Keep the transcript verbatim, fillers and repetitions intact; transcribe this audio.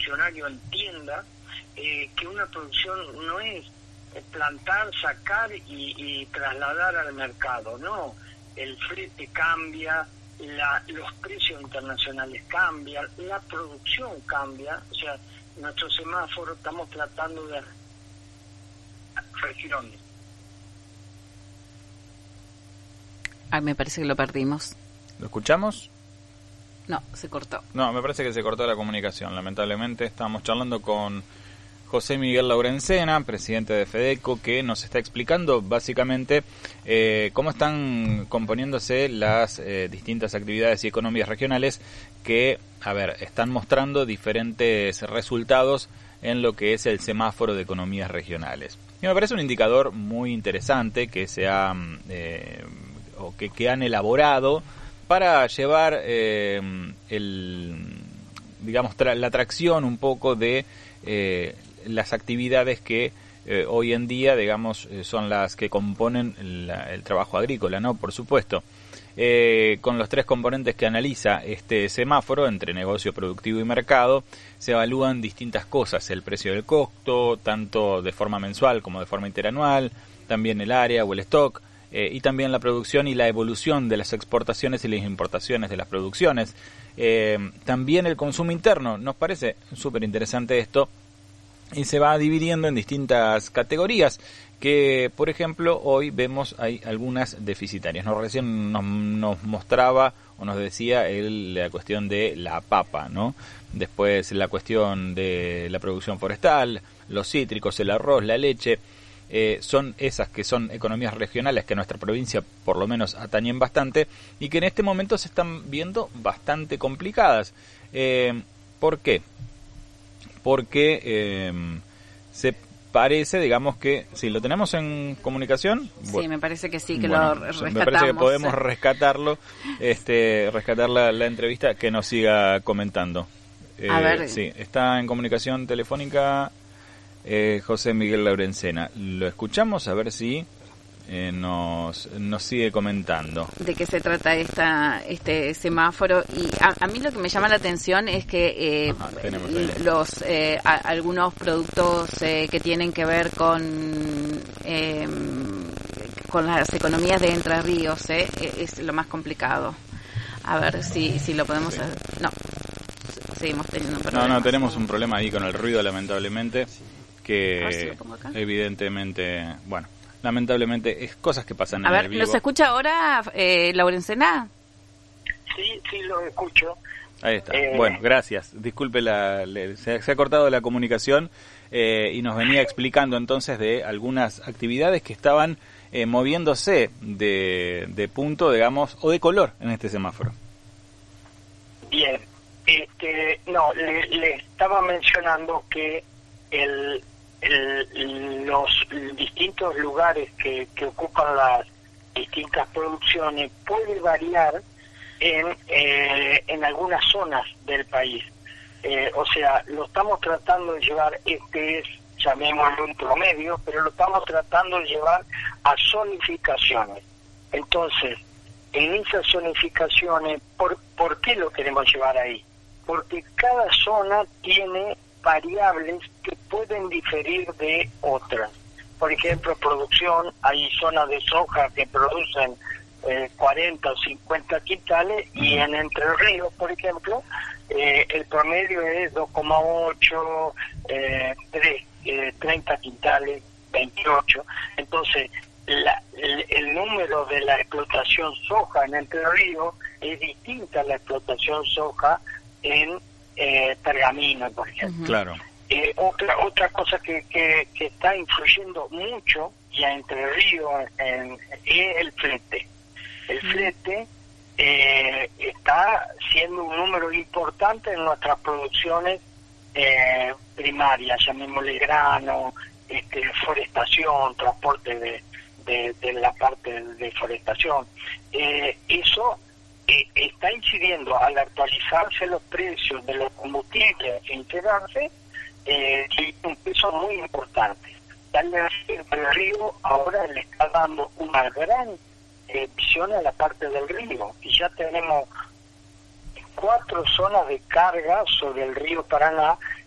funcionario entienda eh, que una producción no es plantar, sacar y, y trasladar al mercado, no, el flete cambia, la, los precios internacionales cambian, la producción cambia, o sea, nuestro semáforo estamos tratando de regiones. Ay, me parece que lo perdimos. ¿Lo escuchamos? No, se cortó. No, me parece que se cortó la comunicación, lamentablemente. Estábamos charlando con José Miguel Laurencena, presidente de FEDECO, que nos está explicando básicamente eh, cómo están componiéndose las eh, distintas actividades y economías regionales que, a ver, están mostrando diferentes resultados en lo que es el semáforo de economías regionales. Y me parece un indicador muy interesante que se ha, eh, o que, que han elaborado para llevar eh, el, digamos, tra- la tracción un poco de eh, las actividades que eh, hoy en día, digamos, eh, son las que componen la, el trabajo agrícola, ¿no? Por supuesto. Eh, con los tres componentes que analiza este semáforo, entre negocio, productivo y mercado, se evalúan distintas cosas: el precio del costo, tanto de forma mensual como de forma interanual, también el área o el stock, eh, y también la producción y la evolución de las exportaciones y las importaciones de las producciones. Eh, también el consumo interno, nos parece súper interesante esto, y se va dividiendo en distintas categorías que, por ejemplo, hoy vemos hay algunas deficitarias. Nos recién nos, nos mostraba o nos decía el, la cuestión de la papa, ¿no? Después la cuestión de la producción forestal, los cítricos, el arroz, la leche. Eh, son esas que son economías regionales que nuestra provincia por lo menos atañen bastante y que en este momento se están viendo bastante complicadas. Eh, ¿Por qué? Porque eh, se parece, digamos que, si lo tenemos en comunicación. Sí, bueno, me parece que sí, que bueno, lo rescatamos. Me parece que podemos rescatarlo, este, rescatar la, la entrevista, que nos siga comentando. Eh, A ver. Sí, está en comunicación telefónica eh, José Miguel Laurencena. Lo escuchamos a ver si eh, nos, nos sigue comentando. De qué se trata esta este semáforo. Y a, a mí lo que me llama la atención es que eh, Ajá, tenemos ahí. los eh, a, algunos productos eh, que tienen que ver con eh, con las economías de Entre Ríos eh, es lo más complicado. A ver si si lo podemos Sí. hacer. No, seguimos teniendo problemas. No, no, tenemos un problema ahí con el ruido, lamentablemente, A ver si que lo pongo acá. evidentemente, bueno, lamentablemente es cosas que pasan A en ver, el vivo. ¿nos escucha ahora eh, Laurencena? Sí, sí, lo escucho. Ahí está. Eh, Bueno, gracias. Disculpe, la, le- se, se ha cortado la comunicación eh, y nos venía explicando entonces de algunas actividades que estaban eh, moviéndose de, de punto, digamos, o de color en este semáforo. Bien, este, no, le, le estaba mencionando que el, el- los distintos lugares que, que ocupan las distintas producciones puede variar en, eh, en algunas zonas del país. Eh, o sea, lo estamos tratando de llevar, este es, llamémoslo un promedio, pero lo estamos tratando de llevar a zonificaciones. Entonces, en esas zonificaciones, ¿por, ¿por qué lo queremos llevar ahí? Porque cada zona tiene variables que pueden diferir de otras. Por ejemplo, producción, hay zonas de soja que producen eh, cuarenta o cincuenta quintales y en Entre Ríos, por ejemplo, eh, el promedio es dos coma ocho, eh, tres, eh, treinta quintales, veintiocho. Entonces, la, el, el número de la explotación soja en Entre Ríos es distinta a la explotación soja en eh, Pergamino, por ejemplo. Uh-huh. Claro. Eh, otra otra cosa que, que, que está influyendo mucho y a Entre Ríos en, es el flete. El flete eh, está siendo un número importante en nuestras producciones eh, primarias, llamémosle grano, este, forestación, transporte de, de, de la parte de deforestación. Eh, eso eh, está incidiendo al actualizarse los precios de los combustibles e integrarse, eh, tiene un peso muy importante. El río ahora le está dando una gran eh, visión a la parte del río y ya tenemos cuatro zonas de carga sobre el río Paraná